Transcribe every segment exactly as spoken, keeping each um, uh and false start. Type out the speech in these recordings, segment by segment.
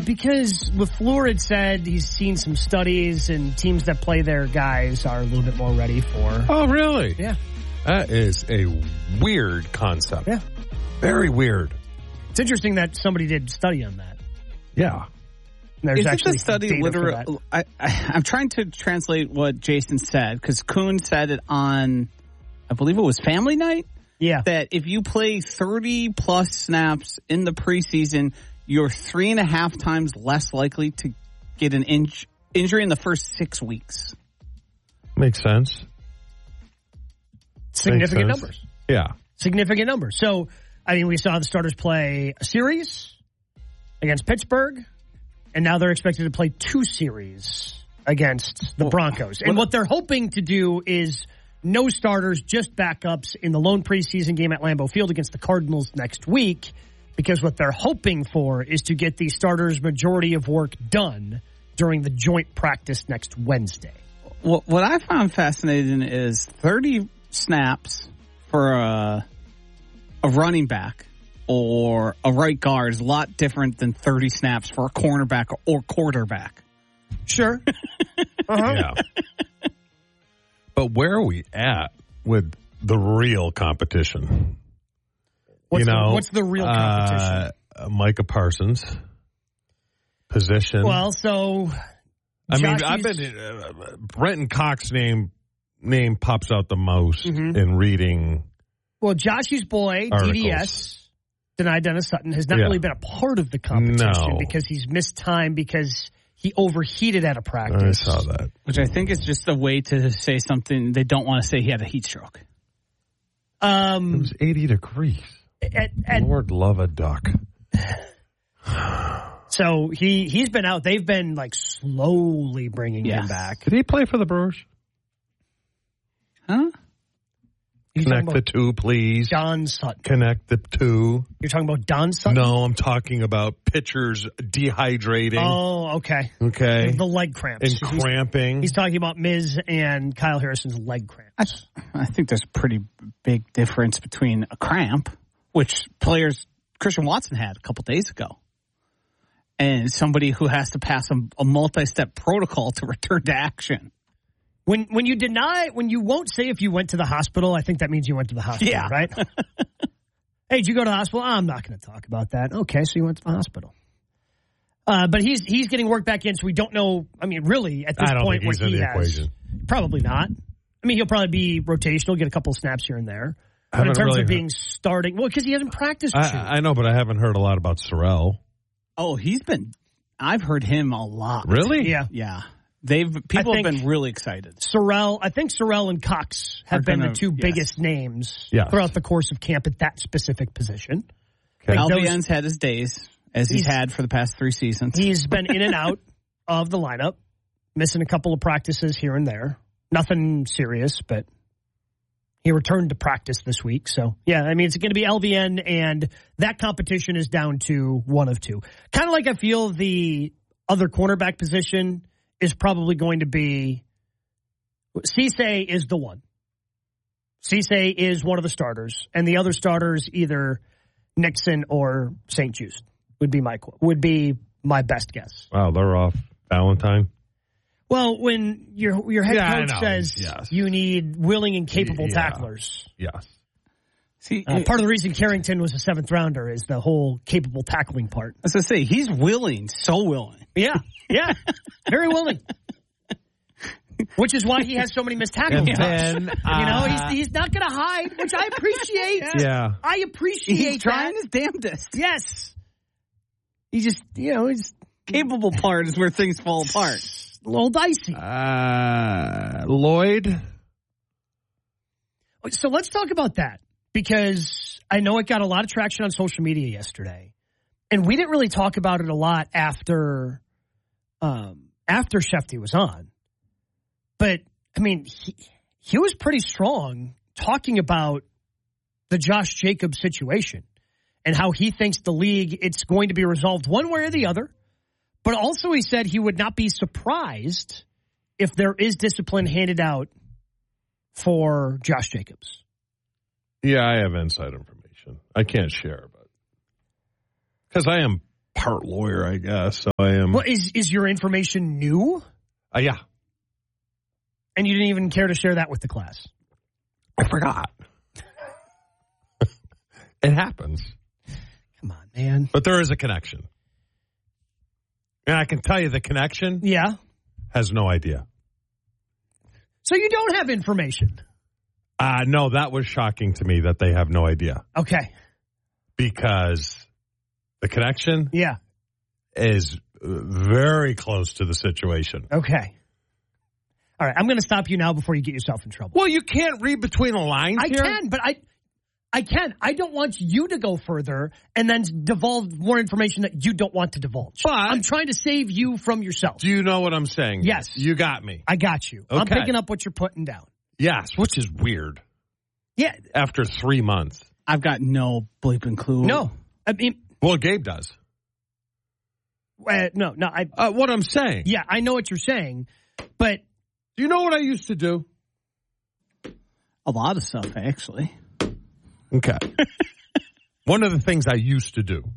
Because LaFleur had said he's seen some studies and teams that play their guys are a little bit more ready for. Oh, really? Yeah. That is a weird concept. Yeah. Very weird. It's interesting that somebody did study on that. Yeah. There's Is actually it the study data for literally? I, I, I'm trying to translate what Jason said because Kuhn said it on, I believe it was Family Night. Yeah. That if you play thirty plus snaps in the preseason, you're three and a half times less likely to get an inj- injury in the first six weeks. Makes sense. Significant Makes sense. numbers. Yeah. Significant numbers. So, I mean, we saw the starters play a series against Pittsburgh, and now they're expected to play two series against the Broncos. And what they're hoping to do is no starters, just backups in the lone preseason game at Lambeau Field against the Cardinals next week, because what they're hoping for is to get the starters' majority of work done during the joint practice next Wednesday. What, what I found fascinating is thirty snaps for a, a running back or a right guard is a lot different than thirty snaps for a cornerback or quarterback. Sure. Uh-huh. Yeah. But where are we at with the real competition? What's, you know, the, what's the real competition? Uh, Micah Parsons. Position. Well, so I mean, Jockeys- I've been uh, Brenton Cox's name name pops out the most Mhm. in reading. Well, Joshie's boy, Articles. D D S, Denied Dennis Sutton, has not Yeah. really been a part of the competition No. because he's missed time because he overheated at a I practice. saw that. Which I think is just a way to say something they don't want to say he had a heat stroke. Um, It was eighty degrees. at, at, Lord love a duck. so he, he's been out. They've been like slowly bringing Yes. him back. Did he play for the Brewers? Huh? You're Connect talking the two, please. Don Sutton. Connect the two. You're talking about Don Sutton? No, I'm talking about pitchers dehydrating. Oh, okay. Okay. The leg cramps. And He's- cramping. He's talking about Miz and Kyle Harrison's leg cramps. I, I think there's a pretty big difference between a cramp, which players, Christian Watson had a couple days ago, and somebody who has to pass a, a multi-step protocol to return to action. When when you deny, when you won't say if you went to the hospital, I think that means you went to the hospital, Yeah. right? Hey, did you go to the hospital? I'm not going to talk about that. Okay, so you went to the hospital. Uh, but he's he's getting work back in, so we don't know. I mean, really, at this I don't point, think what he's in he the has, equation. probably not. I mean, he'll probably be rotational, get a couple of snaps here and there. I But in haven't terms really of being starting, well, because he hasn't practiced. I, too. I know, but I haven't heard a lot about Sorrell. Oh, he's been. I've heard him a lot. Really? yeah. Yeah. They've people I have think- been really excited. Sorrell, I think Sorrell and Cox have Are been gonna- the two yes. biggest names Yes. throughout the course of camp at that specific position. Okay. Like those- Albien's had his days, as he's, He's- had for the past three seasons. He's been in and out of the lineup, missing a couple of practices here and there. Nothing serious, but he returned to practice this week. So, yeah, I mean, it's going to be L V N, and that competition is down to one of two. Kind of like I feel the other cornerback position is probably going to be Cisse is the one. Cisse is one of the starters, and the other starters either Nixon or Saint Just would be my would be my best guess. Wow, they're off Valentine. Well, when your your head Yeah, I coach know. says Yes. you need willing and capable Yeah. tacklers, Yes. See, uh, part of the reason Carrington was a seventh rounder is the whole capable tackling part. as I say, he's willing, so willing. Yeah, yeah, very willing. Which is why he has so many missed tackles. And then, you know, uh, he's he's not going to hide, which I appreciate. Yeah. I appreciate He's trying that. his damnedest. Yes, he just you know he's Capable part is where things fall apart. a little dicey. Uh, Lloyd. So let's talk about that, because I know it got a lot of traction on social media yesterday, and we didn't really talk about it a lot after um, after Shefty was on. But, I mean, he, he was pretty strong talking about the Josh Jacobs situation and how he thinks the league, it's going to be resolved one way or the other. But also he said he would not be surprised if there is discipline handed out for Josh Jacobs. Yeah, I have inside information. I can't share, but because I am part lawyer, I guess. So I am. Well, is is your information new? Uh, yeah. And you didn't even care to share that with the class? I forgot. It happens. Come on, man. But there is a connection. And I can tell you the connection Yeah. has no idea. So you don't have information? Uh, no, that was shocking to me that they have no idea. Okay. Because the connection Yeah. is very close to the situation. Okay. All right. I'm going to stop you now before you get yourself in trouble. Well, you can't read between the lines I here. can, but I... I can. I don't want you to go further and then divulge more information that you don't want to divulge. But I'm trying to save you from yourself. Do you know what I'm saying? Yes. You got me. I got you. Okay. I'm picking up what you're putting down. Yes, which is weird. Yeah. After three months. I've got no bleeping clue. No. I mean, Well, Gabe does. uh, no, no. I. Uh, what I'm saying. Yeah, I know what you're saying, but Do you know what I used to do? A lot of stuff, actually. Okay. One of the things I used to do.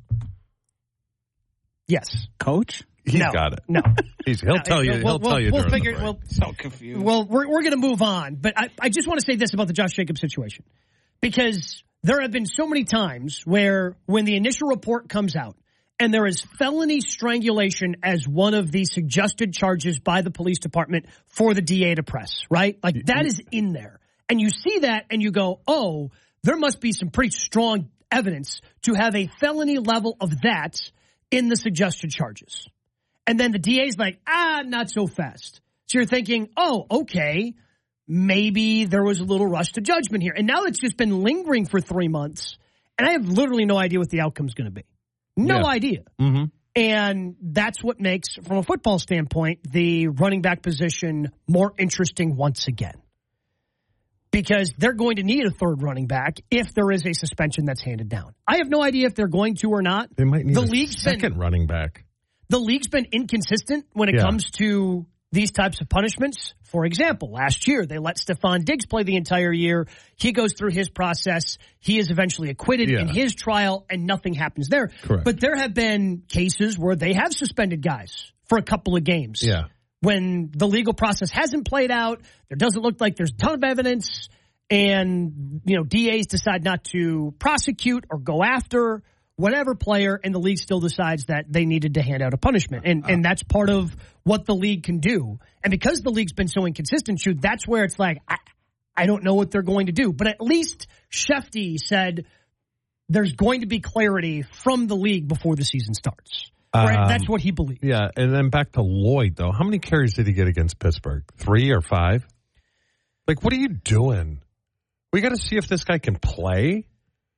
yes. Coach? He's no, got it. No. He's, he'll No, tell you. we'll- He'll we'll- tell you. we'll during figure- the break. we'll- So confused. Well, we're we're going to move on, but I, I just want to say this about the Josh Jacobs situation, because there have been so many times where when the initial report comes out and there is felony strangulation as one of the suggested charges by the police department for the D A to press, right? Like that is in there. And you see that and you go, oh, there must be some pretty strong evidence to have a felony level of that in the suggested charges. And then the D A's like, ah, not so fast. So you're thinking, oh, okay, maybe there was a little rush to judgment here. And now it's just been lingering for three months, and I have literally no idea what the outcome's going to be. No Yeah. idea. Mm-hmm. And that's what makes, from a football standpoint, the running back position more interesting once again. Because they're going to need a third running back if there is a suspension that's handed down. I have no idea if they're going to or not. They might need the a league's second been, running back. The league's been inconsistent when it Yeah. comes to these types of punishments. For example, last year they let Stephon Diggs play the entire year. He goes through his process. He is eventually acquitted Yeah. in his trial, and nothing happens there. Correct. But there have been cases where they have suspended guys for a couple of games. Yeah. When the legal process hasn't played out, there doesn't look like there's a ton of evidence, and you know D As decide not to prosecute or go after whatever player, and the league still decides that they needed to hand out a punishment. And and that's part of what the league can do. And because the league's been so inconsistent, shoot, that's where it's like, I, I don't know what they're going to do. But at least Shefty said there's going to be clarity from the league before the season starts. Right? Um, That's what he believes. Yeah, and then back to Lloyd, though. How many carries did he get against Pittsburgh? Three or five? Like, what are you doing? We got to see if this guy can play.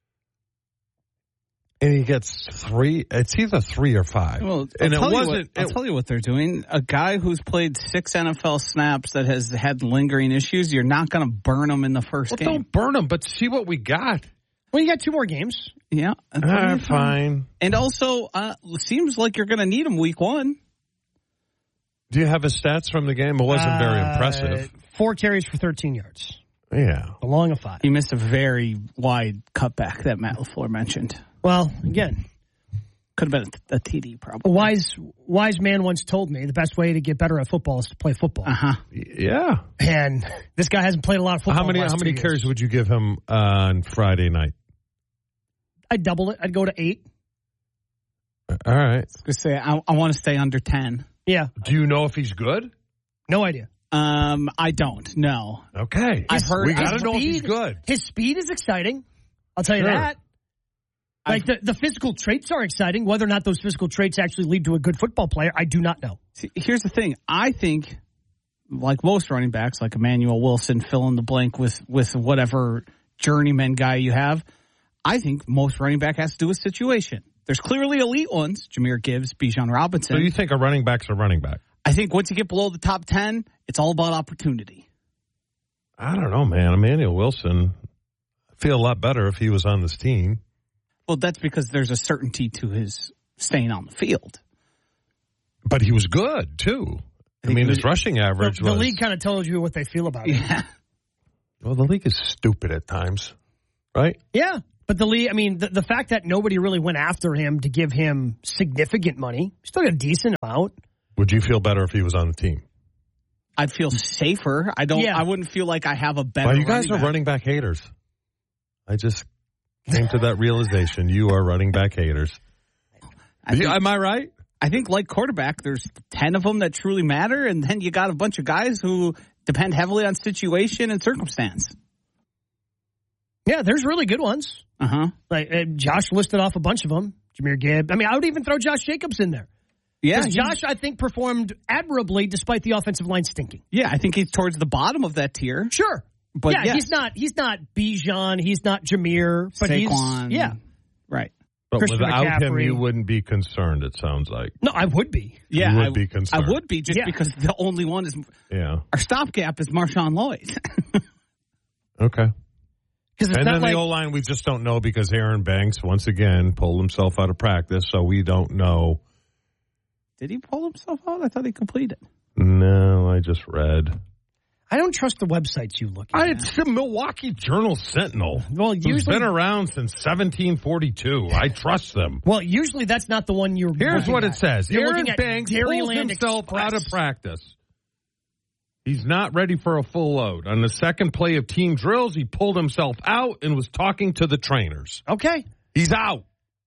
And he gets three. It's either three or five. Well, I'll and it tell you wasn't. what, I'll it- tell you what they're doing. A guy who's played six N F L snaps that has had lingering issues, you're not going to burn him in the first well, game. don't burn him, but see what we got. Well, you got two more games. Yeah. Ah, fine. And also, uh, seems like you're going to need him week one. Do you have his stats from the game? It wasn't very Uh, impressive. Four carries for thirteen yards. Yeah. Along a five. He missed a very wide cutback that Matt LaFleur mentioned. Well, again, Could have been a, a T D, probably. a wise wise man once told me the best way to get better at football is to play football. Uh-huh. Yeah. And this guy hasn't played a lot of football. How many in the last how many two carries years. would you give him on Friday night? I'd double it. I'd go to eight. All right. I was gonna say, I, I want to stay under ten. Yeah. Do you know if he's good? No idea. Um, I don't. No. Okay. I've heard- we got to his know if he's speed- good. His speed is exciting. I'll tell you Sure. that. Like the, the physical traits are exciting. Whether or not those physical traits actually lead to a good football player, I do not know. See, here's the thing. I think, like most running backs, like Emmanuel Wilson, fill in the blank with, with whatever journeyman guy you have, I think most running back has to do with situation. There's clearly elite ones, Jahmyr Gibbs, Bijan Robinson. So you think a running back's a running back? I think once you get below the top ten, it's all about opportunity. I don't know, man. Emmanuel Wilson, I'd feel a lot better if he was on this team. Well, that's because there's a certainty to his staying on the field. But he was good, too. I, think mean, he was- his rushing average The, the was... league kind of tells you what they feel about it. Yeah. Well, the league is stupid at times, right? Yeah. But the league, I mean, the, the fact that nobody really went after him to give him significant money, still got a decent amount. Would you feel better if he was on the team? I'd feel safer. I don't. Yeah. I wouldn't feel like I have a better. Well, you guys running are back. running back haters. I just came to that realization. You are running back haters. I think, Am I right? I think like quarterback, there's ten of them that truly matter, and then you got a bunch of guys who depend heavily on situation and circumstance. Yeah, there's really good ones. Uh huh. Like uh, Josh listed off a bunch of them. Jameer Gibb. I mean, I would even throw Josh Jacobs in there. Yeah, Because Josh, I think, performed admirably despite the offensive line stinking. Yeah, I think he's towards the bottom of that tier. Sure. But yeah, yes. he's not he's not Bijan, he's not Jameer, but Saquon. he's yeah. Right. But Christian without him, McCaffrey. you wouldn't be concerned, it sounds like. No, I would be. Yeah, You would I, be concerned. I would be just Yeah. because the only one is Yeah. our stopgap is Marshawn Lloyd. Okay. Because it's And not then like the O-line, we just don't know because Aaron Banks, once again, pulled himself out of practice, so we don't know. Did he pull himself out? I thought he completed. No, I just read. I don't trust the websites you look at. I, it's the Milwaukee Journal Sentinel. Well, Who's usually been around since seventeen forty-two. I trust them. Well, usually that's not the one you're Here's looking what at. it says. You're Aaron looking at Banks pulled Dairyland himself Express. out of practice. He's not ready for a full load. On the second play of team drills, he pulled himself out and was talking to the trainers. Okay. He's out.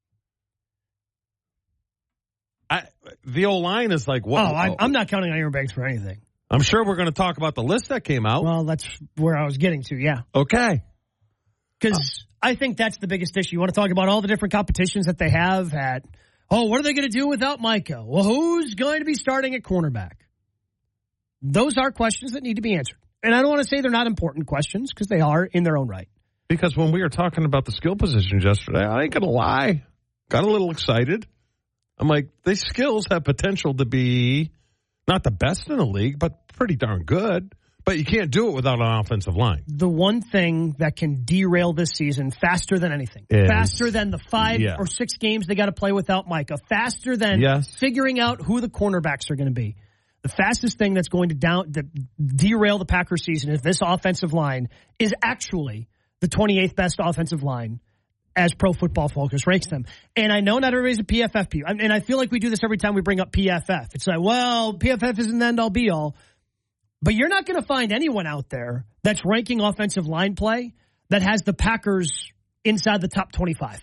I, the O-line is like, what? Oh, I, I'm not counting on Aaron Banks for anything. I'm sure we're going to talk about the list that came out. Well, that's where I was getting to, yeah. Okay. Because I think that's the biggest issue. You want to talk about all the different competitions that they have at, oh, what are they going to do without Micah? Well, who's going to be starting at cornerback? Those are questions that need to be answered. And I don't want to say they're not important questions because they are in their own right. Because when we were talking about the skill positions yesterday, I ain't going to lie. Got a little excited. I'm like, these skills have potential to be not the best in the league, but pretty darn good. But you can't do it without an offensive line. The one thing that can derail this season faster than anything, Is- faster than the five Yeah. or six games they got to play without Micah, faster than Yes. figuring out who the cornerbacks are going to be. The fastest thing that's going to down to derail the Packers season is this offensive line is actually the twenty-eighth best offensive line as Pro Football Focus ranks them. And I know not everybody's a P F F people, and I feel like we do this every time we bring up P F F. It's like, well, P F F isn't the end-all be-all. But you're not going to find anyone out there that's ranking offensive line play that has the Packers inside the top twenty-five.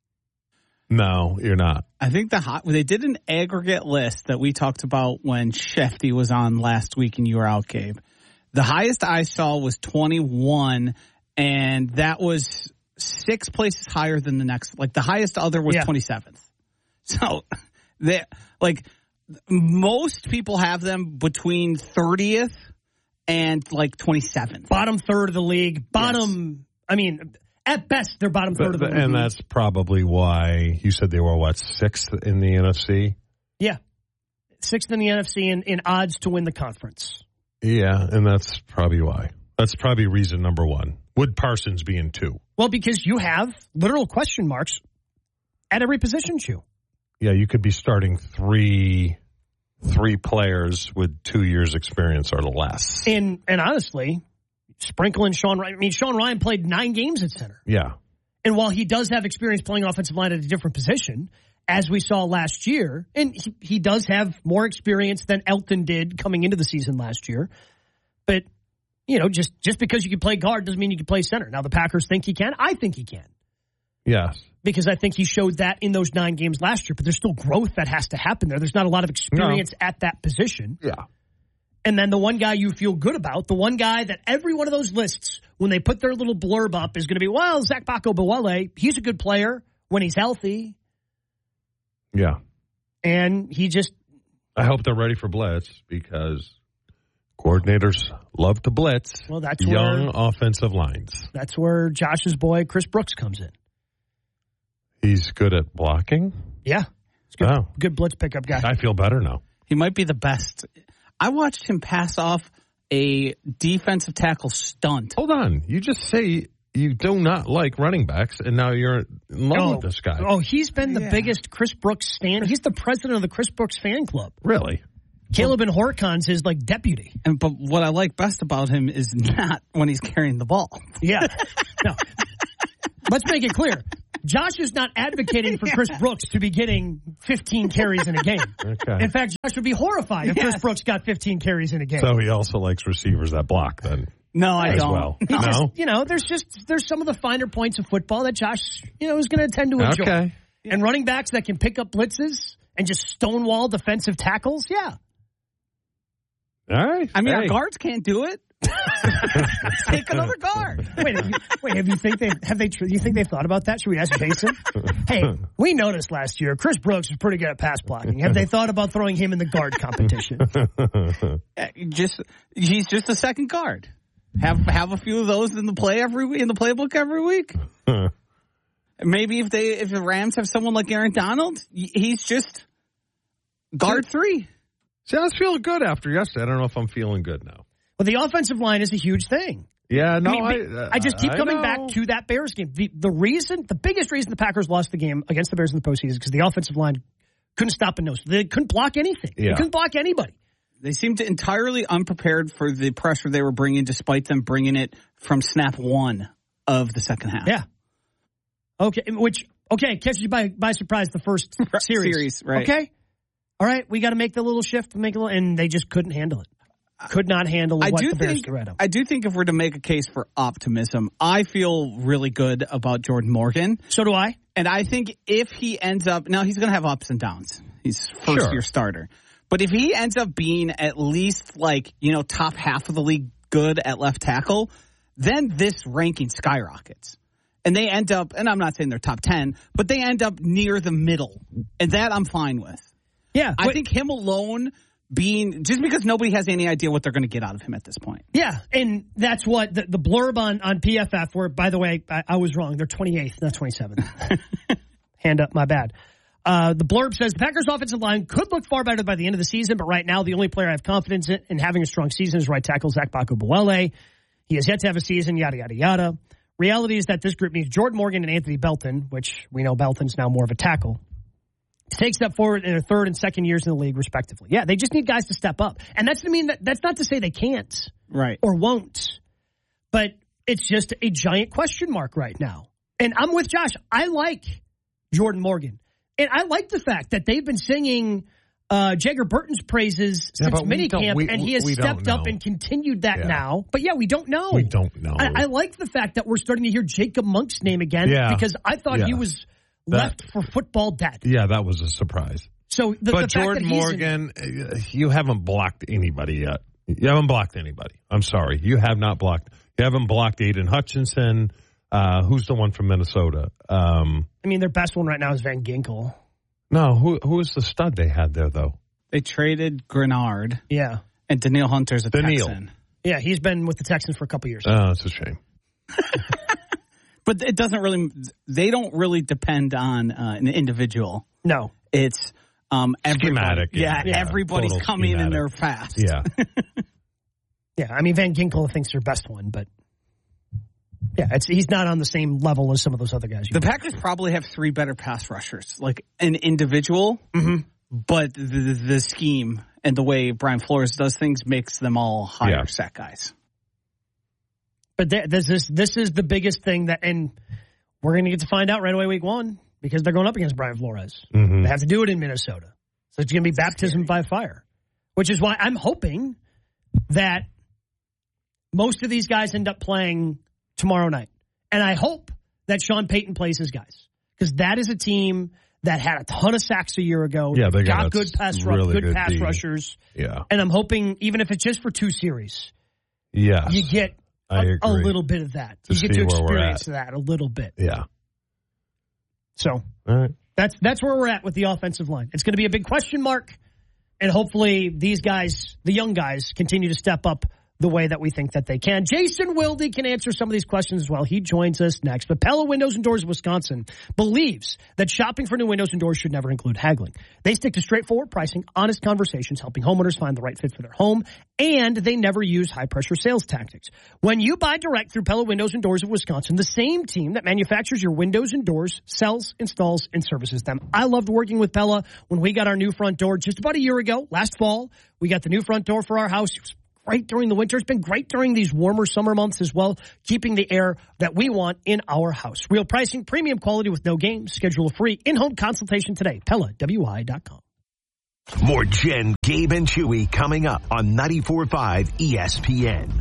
No, you're not. I think the hot, they did an aggregate list that we talked about when Shefty was on last week and you were out, Gabe. The highest I saw was twenty-one, and that was six places higher than the next. Like the highest other was Yeah. twenty-seventh. So, they like most people have them between thirtieth and like twenty-seventh. Bottom third of the league. Bottom, I mean, at best, they're bottom third of the league. And that's probably why you said they were, what, sixth in the N F C? Yeah. Sixth in the N F C in, in odds to win the conference. Yeah, and that's probably why. That's probably reason number one. Would Parsons be in two? Well, because you have literal question marks at every position shoe. Yeah, you could be starting three three players with two years experience or less. And and honestly, sprinkling Sean Ryan. I mean, Sean Ryan played nine games at center. Yeah. And while he does have experience playing offensive line at a different position, as we saw last year, and he, he does have more experience than Elton did coming into the season last year. But, you know, just, just because you can play guard doesn't mean you can play center. Now, the Packers think he can. I think he can. Yes. Because I think he showed that in those nine games last year. But there's still growth that has to happen there. There's not a lot of experience no. at that position. Yeah. And then the one guy you feel good about, the one guy that every one of those lists, when they put their little blurb up, is going to be, well, Zach Bako-Buwele, he's a good player when he's healthy. Yeah. And he just... I hope they're ready for blitz because coordinators love to blitz well, that's young where, offensive lines. That's where Josh's boy, Chris Brooks, comes in. He's good at blocking? Yeah. He's good, oh. good blitz pickup guy. I feel better now. He might be the best. I watched him pass off a defensive tackle stunt. Hold on. You just say you do not like running backs, and now you're in love oh, with this guy. Oh, he's been the yeah. biggest Chris Brooks fan. He's the president of the Chris Brooks fan club. Really? Caleb and Horcon's his, like, deputy. And But what I like best about him is not when he's carrying the ball. Yeah. No. let's make it clear. Josh is not advocating for Chris Brooks to be getting fifteen carries in a game. Okay. In fact, Josh would be horrified if Yes. Chris Brooks got fifteen carries in a game. So he also likes receivers that block then. No, I as don't. well. He No. just, you know, there's just there's some of the finer points of football that Josh, you know, is going to tend to enjoy. Okay. And running backs that can pick up blitzes and just stonewall defensive tackles, yeah. All right. I mean, Hey. our guards can't do it. Take another guard. Wait, have you, wait, have you think they have they you think they've thought about that? Should we ask Jason? Hey, we noticed last year Chris Brooks was pretty good at pass blocking. Have they thought about throwing him in the guard competition? Uh, Just he's just a second guard. Have have a few of those in the play every week, in the playbook every week. Maybe if they if the Rams have someone like Aaron Donald, y- he's just guard three. See, I was feeling good after yesterday. I don't know if I'm feeling good now. Well, the offensive line is a huge thing. Yeah, no, I, mean, I, uh, I just keep I coming know. back to that Bears game. The, the reason, the biggest reason the Packers lost the game against the Bears in the postseason is because the offensive line couldn't stop a nose. They couldn't block anything. Yeah. They couldn't block anybody. They seemed entirely unprepared for the pressure they were bringing, despite them bringing it from snap one of the second half. Yeah. Okay, which, okay, catches you by, by surprise the first series. Series, right. Okay. All right, we got to make the little shift, make a little, and they just couldn't handle it. Could not handle I what do the Bears think, threw at them. I do think if we're to make a case for optimism, I feel really good about Jordan Morgan. So do I. And I think if he ends up, now he's going to have ups and downs. He's first Sure. year starter. But if he ends up being at least like, you know, top half of the league good at left tackle, then this ranking skyrockets. And they end up, and I'm not saying they're top ten, but they end up near the middle. And that I'm fine with. Yeah. I but- think him alone being, just because nobody has any idea what they're going to get out of him at this point. Yeah, and that's what the, the blurb on, on P F F, where, by the way, I, I was wrong. They're twenty-eighth, not twenty-seventh. Hand up, my bad. Uh, the blurb says the Packers' offensive line could look far better by the end of the season, but right now the only player I have confidence in, in having a strong season is right tackle Zach Bakubuele. He has yet to have a season, yada, yada, yada. Reality is that this group needs Jordan Morgan and Anthony Belton, which we know Belton's now more of a tackle, to take a step forward in their third and second years in the league, respectively. Yeah, they just need guys to step up. And that's to mean that that's not to say they can't Right. or won't, but it's just a giant question mark right now. And I'm with Josh. I like Jordan Morgan. And I like the fact that they've been singing uh, Jagger Burton's praises Yeah, since but we don't- minicamp, we- and he has we don't stepped up know. and continued that Yeah. now. But yeah, we don't know. We don't know. I, I like the fact that we're starting to hear Jacob Monk's name again Yeah. because I thought Yeah. he was That- left for football dead. Yeah, that was a surprise. So the, But the fact Jordan that he's Morgan, uh, you haven't blocked anybody yet. You haven't blocked anybody. I'm sorry. You have not blocked. You haven't blocked Aiden Hutchinson. Uh, who's the one from Minnesota? Um, I mean, their best one right now is Van Ginkel. no, who who is the stud they had there, though? They traded Grenard, Yeah. and Daniil Hunter's a Daniil. Texan. Yeah, he's been with the Texans for a couple years. Oh, it's a shame. But it doesn't really, they don't really depend on uh, an individual. No. It's um, everybody. Schematic and- Yeah, yeah, everybody's total coming and schematic. they're fast. Yeah. Yeah, I mean, Van Ginkel thinks their best one, but yeah, it's he's not on the same level as some of those other guys. The Packers probably have three better pass rushers, like an individual, Mhm. but the, the, the scheme and the way Brian Flores does things makes them all higher Yeah. set guys. But th- this is this is the biggest thing that, and we're going to get to find out right away week one because they're going up against Brian Flores. Mhm. They have to do it in Minnesota, so it's going to be baptism by fire, which is why I'm hoping that most of these guys end up playing tomorrow night, and I hope that Sean Payton plays his guys because that is a team that had a ton of sacks a year ago. Yeah, they got got a good pass really rush, good, good pass D. rushers, Yeah. and I'm hoping even if it's just for two series, Yes. you get I a, a agree. little bit of that. To you get see to where we're experience that a little bit. Yeah. So All right. that's that's where we're at with the offensive line. It's going to be a big question mark, and hopefully these guys, the young guys, continue to step up the way that we think that they can. Jason Wilde can answer some of these questions as well. He joins us next. But Pella Windows and Doors of Wisconsin believes that shopping for new windows and doors should never include haggling. They stick to straightforward pricing, honest conversations, helping homeowners find the right fit for their home, and they never use high-pressure sales tactics. When you buy direct through Pella Windows and Doors of Wisconsin, the same team that manufactures your windows and doors sells, installs, and services them. I loved working with Pella when we got our new front door just about a year ago, last fall. We got the new front door for our house. It was great during the winter. It's been great during these warmer summer months as well, keeping the air that we want in our house. Real pricing, premium quality with no games. Schedule a free in-home consultation today. Pella W I dot com. More Jen, Gabe, and Chewy coming up on ninety-four point five E S P N.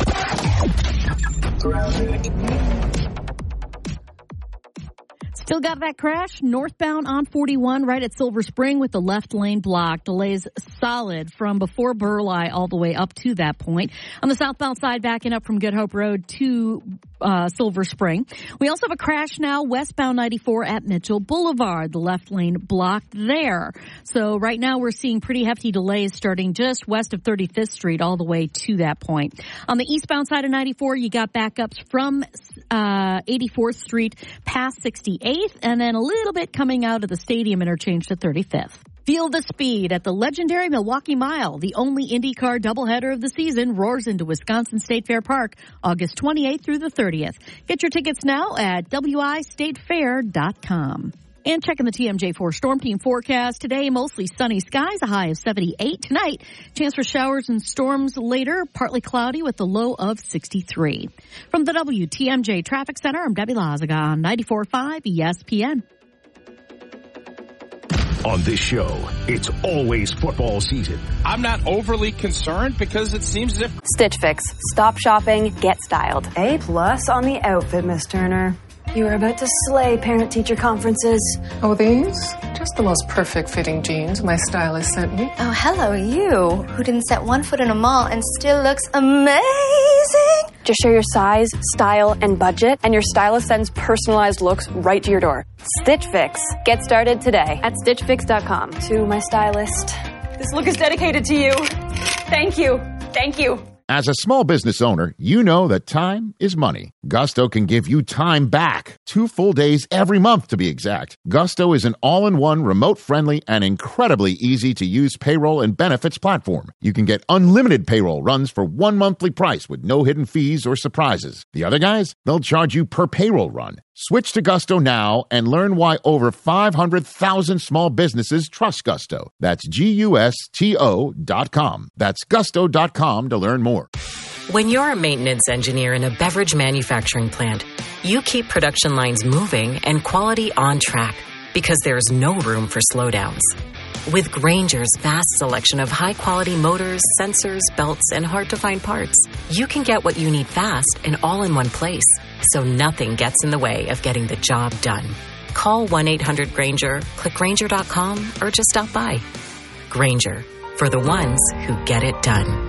Still got that crash northbound on forty-one right at Silver Spring with the left lane blocked. Delays solid from before Burleigh all the way up to that point. On the southbound side, backing up from Good Hope Road to uh, Silver Spring. We also have a crash now westbound ninety-four at Mitchell Boulevard. The left lane blocked there. So right now we're seeing pretty hefty delays starting just west of thirty-fifth Street all the way to that point. On the eastbound side of ninety-four, you got backups from uh, eighty-fourth Street past sixty-eighth, and then a little bit coming out of the stadium interchange to thirty-fifth. Feel the speed at the legendary Milwaukee Mile. The only IndyCar doubleheader of the season roars into Wisconsin State Fair Park August twenty-eighth through the thirtieth. Get your tickets now at W I state fair dot com. And checking the T M J four Storm Team forecast. Today, mostly sunny skies, a high of seventy-eight. Tonight, chance for showers and storms later, partly cloudy with a low of sixty-three. From the W T M J Traffic Center, I'm Debbie Lazaga on ninety-four point five E S P N. On this show, it's always football season. I'm not overly concerned because it seems as if... Stitch Fix. Stop shopping, get styled. A plus on the outfit, Miss Turner. You are about to slay parent-teacher conferences. Oh, these? Just the most perfect fitting jeans my stylist sent me. Oh, hello, you, who didn't set one foot in a mall and still looks amazing. Just share your size, style, and budget, and your stylist sends personalized looks right to your door. Stitch Fix. Get started today at stitch fix dot com. To my stylist, this look is dedicated to you. Thank you. Thank you. As a small business owner, you know that time is money. Gusto can give you time back. Two full days every month, to be exact. Gusto is an all-in-one, remote-friendly, and incredibly easy-to-use payroll and benefits platform. You can get unlimited payroll runs for one monthly price with no hidden fees or surprises. The other guys, they'll charge you per payroll run. Switch to Gusto now and learn why over five hundred thousand small businesses trust Gusto. That's G U S T O dot com. That's gusto dot com to learn more. When you're a maintenance engineer in a beverage manufacturing plant, you keep production lines moving and quality on track because there's no room for slowdowns. With Grainger's vast selection of high-quality motors, sensors, belts, and hard-to-find parts, you can get what you need fast and all in one place, so nothing gets in the way of getting the job done. Call one eight hundred Grainger, click Grainger dot com, or just stop by. Grainger, for the ones who get it done.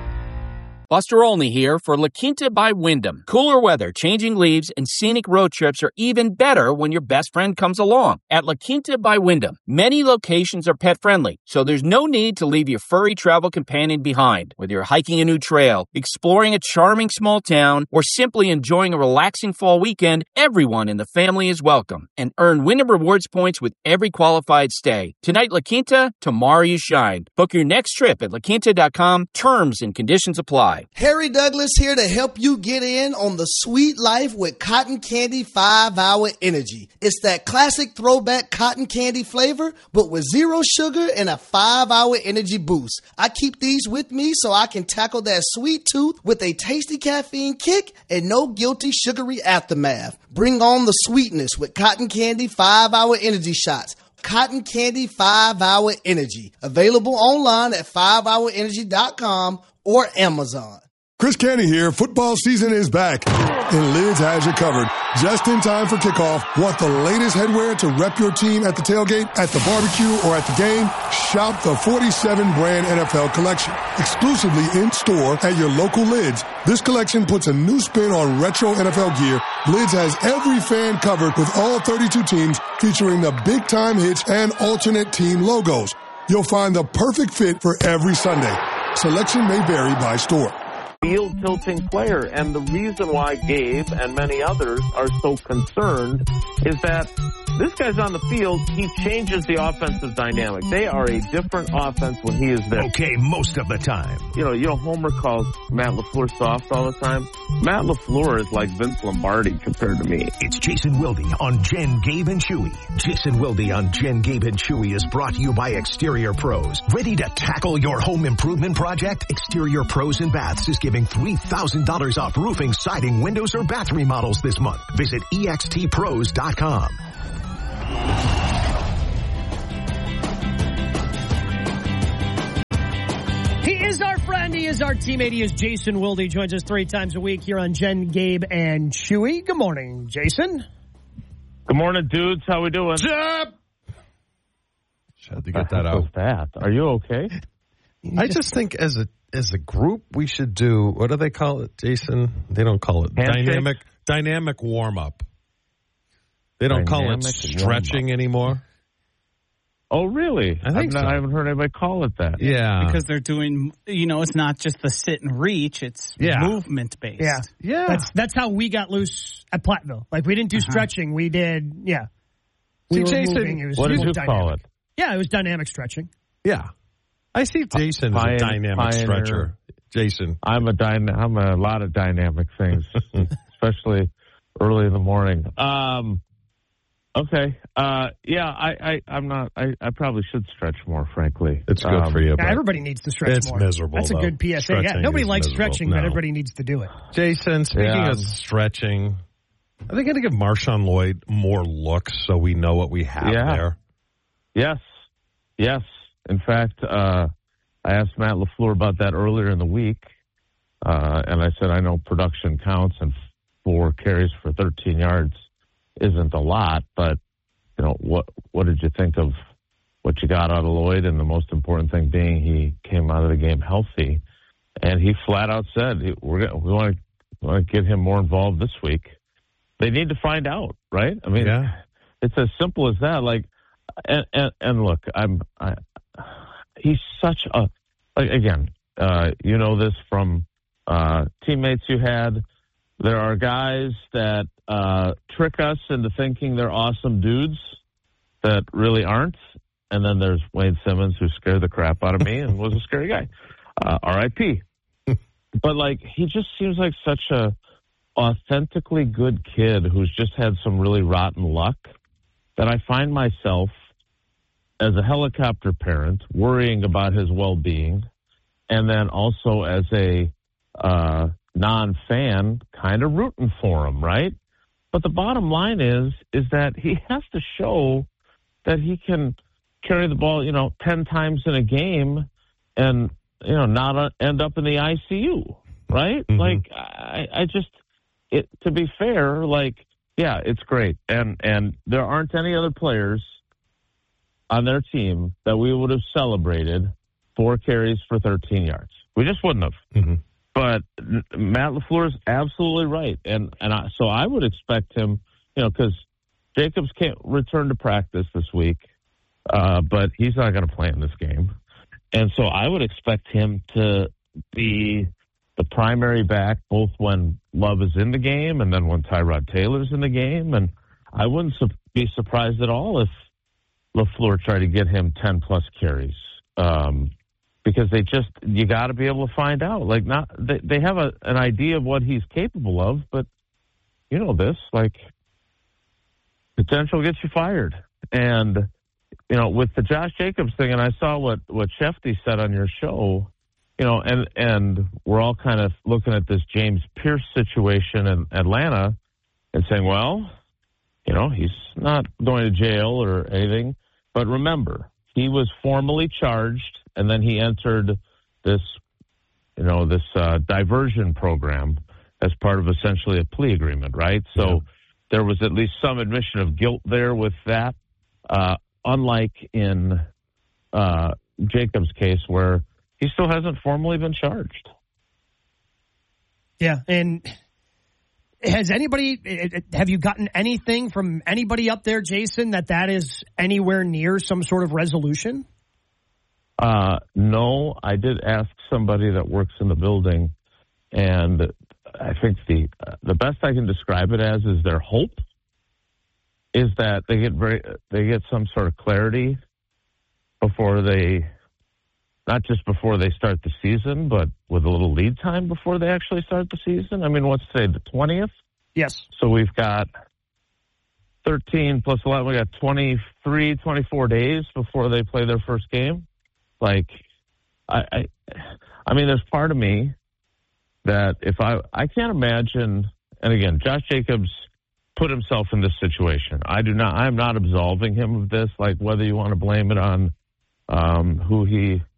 Buster Olney here for La Quinta by Wyndham. Cooler weather, changing leaves, and scenic road trips are even better when your best friend comes along. At La Quinta by Wyndham, many locations are pet-friendly, so there's no need to leave your furry travel companion behind. Whether you're hiking a new trail, exploring a charming small town, or simply enjoying a relaxing fall weekend, everyone in the family is welcome. And earn Wyndham Rewards points with every qualified stay. Tonight, La Quinta, tomorrow you shine. Book your next trip at la quinta dot com. Terms and conditions apply. Harry Douglas here to help you get in on the sweet life with Cotton Candy five hour Energy. It's that classic throwback cotton candy flavor, but with zero sugar and a five hour energy boost. I keep these with me so I can tackle that sweet tooth with a tasty caffeine kick and no guilty sugary aftermath. Bring on the sweetness with Cotton Candy five hour Energy shots. Cotton Candy five hour Energy. Available online at five hour energy dot com or Amazon. Chris Canty here. Football season is back, and Lids has you covered. Just in time for kickoff. Want the latest headwear to rep your team at the tailgate, at the barbecue, or at the game? Shop the forty-seven brand N F L collection. Exclusively in-store at your local Lids. This collection puts a new spin on retro N F L gear. Lids has every fan covered with all thirty-two teams, featuring the big-time hits and alternate team logos. You'll find the perfect fit for every Sunday. Selection may vary by store. field tilting player. And the reason why Gabe and many others are so concerned is that this guy's on the field, he changes the offensive dynamic. They are a different offense when he is there. Okay, most of the time. You know, you know, Homer calls Matt LaFleur soft all the time. Matt LaFleur is like Vince Lombardi compared to me. It's Jason Wilde on Jen, Gabe, and Chewy. Jason Wilde on Jen, Gabe, and Chewy is brought to you by Exterior Pros. Ready to tackle your home improvement project? Exterior Pros and Baths is giving three thousand dollars off roofing, siding, windows, or bath remodels this month. Visit E X T pros dot com. He is our friend. He is our teammate. He is Jason Wilde. He joins us three times a week here on Jen, Gabe, and Chewy. Good morning, Jason. Good morning, dudes. How we doing? Jab! Had to get that What was out. that? Are you okay? I just think as a as a group we should do, what do they call it, Jason? They don't call it Handshake? dynamic dynamic warm up. They don't call it Dynamic stretching warm-up. anymore. Oh, really? I think I've not, so. I haven't heard anybody call it that. Yeah. Because they're doing, you know, it's not just the sit and reach, it's Yeah. movement based. Yeah. Yeah. That's that's how we got loose at Platteville. Like, we didn't do Uh-huh. stretching. We did, yeah. We See, were Jason, moving. It was What did more you dynamic. call it? Yeah, it was dynamic stretching. Yeah. I see Jason as a Pioneer- dynamic pioneer. stretcher. Jason. I'm a dyna- I'm a lot of dynamic things, especially early in the morning. Um, okay. Uh, yeah, I, I, I'm not, I, I probably should stretch more, frankly. It's good Um, for you. Yeah, but everybody needs to stretch it's more. miserable, That's a though. good P S A. Yeah, Stretching nobody is likes miserable. stretching, No. but everybody needs to do it. Jason, speaking Yeah. of stretching, are they going to give Marshawn Lloyd more looks so we know what we have Yeah. there? Yes. Yes. In fact, uh, I asked Matt LaFleur about that earlier in the week, uh, and I said, I know production counts, and four carries for thirteen yards isn't a lot, but, you know, what what did you think of what you got out of Lloyd? And the most important thing being he came out of the game healthy, and he flat out said, we're gonna, we want to want to get him more involved this week. They need to find out, right? I mean, Yeah. it's as simple as that. Like, and, and, and look, I'm, I, he's such a, like, again, uh, you know this from uh, teammates you had. There are guys that uh, trick us into thinking they're awesome dudes that really aren't. And then there's Wade Simmons, who scared the crap out of me and was a scary guy. Uh, R I P But, like, he just seems like such a authentically good kid who's just had some really rotten luck that I find myself, as a helicopter parent, worrying about his well-being, and then also as a uh, non-fan, kind of rooting for him, right? But the bottom line is, is that he has to show that he can carry the ball, you know, ten times in a game and, you know, not uh, end up in the I C U, right? Mm-hmm. Like, I, I just, it, to be fair, like, yeah, it's great. And, and there aren't any other players on their team that we would have celebrated four carries for thirteen yards. We just wouldn't have. Mm-hmm. But Matt LaFleur is absolutely right. And, and I, so I would expect him, you know, because Jacobs can't return to practice this week, uh, but he's not going to play in this game. And so I would expect him to be the primary back both when Love is in the game and then when Tyrod Taylor's in the game. And I wouldn't su- be surprised at all if LaFleur tried to get him ten plus carries. Um, because they just, you got to be able to find out. Like, not, they, they have a, an idea of what he's capable of, but you know this, like, potential gets you fired. And, you know, with the Josh Jacobs thing, and I saw what, what Shefty said on your show, you know, and, and we're all kind of looking at this James Pierce situation in Atlanta and saying, well, you know, he's not going to jail or anything. But remember, he was formally charged, and then he entered this, you know, this uh, diversion program as part of essentially a plea agreement, right? So Yeah. there was at least some admission of guilt there with that, uh, unlike in uh, Jacobs' case where he still hasn't formally been charged. Yeah, and has anybody, have you gotten anything from anybody up there, Jason, that that is anywhere near some sort of resolution? Uh, no, I did ask somebody that works in the building, And I think the uh, the best I can describe it as is their hope is that they get very they get some sort of clarity before they, not just before they start the season, but with a little lead time before they actually start the season. I mean, what's today, the twentieth? Yes. So we've got thirteen plus eleven, we got twenty-three, twenty-four days before they play their first game. Like, I, I, I mean, there's part of me that if I, I can't imagine, and again, Josh Jacobs put himself in this situation. I do not, I'm not absolving him of this, like whether you want to blame it on um, who he